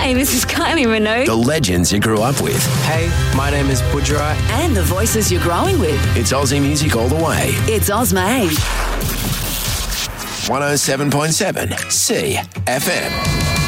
Hi, this is Kylie Minogue. The legends you grew up with. Hey, my name is Budgerai. And the voices you're growing with. It's Aussie music all the way. It's Ozmade. 107.7 CFM.